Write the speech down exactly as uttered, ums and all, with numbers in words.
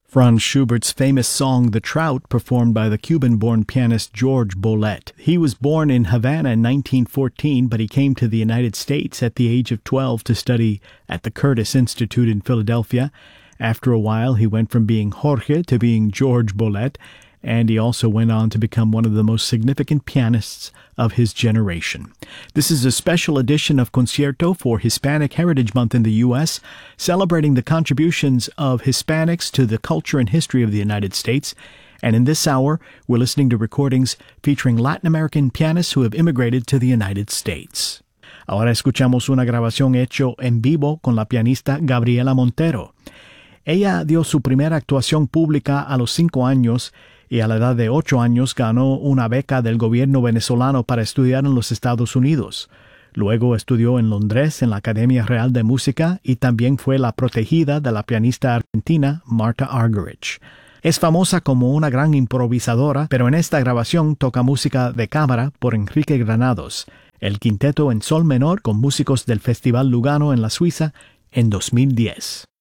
Franz Schubert's famous song The Trout, performed by the Cuban-born pianist George Bolet. He was born in Havana in nineteen fourteen, but he came to the United States at the age of twelve to study at the Curtis Institute in Philadelphia. After a while, he went from being Jorge to being George Bolet, and he also went on to become one of the most significant pianists of his generation. This is a special edition of Concierto for Hispanic Heritage Month in the U S, celebrating the contributions of Hispanics to the culture and history of the United States. And in this hour, we're listening to recordings featuring Latin American pianists who have immigrated to the United States. Ahora escuchamos una grabación hecho en vivo con la pianista Gabriela Montero. Ella dio su primera actuación pública a los cinco años y a la edad de ocho años ganó una beca del gobierno venezolano para estudiar en los Estados Unidos. Luego estudió en Londres en la Academia Real de Música y también fue la protegida de la pianista argentina Marta Argerich. Es famosa como una gran improvisadora, pero en esta grabación toca música de cámara por Enrique Granados, el quinteto en sol menor con músicos del Festival Lugano en la Suiza en dos mil diez.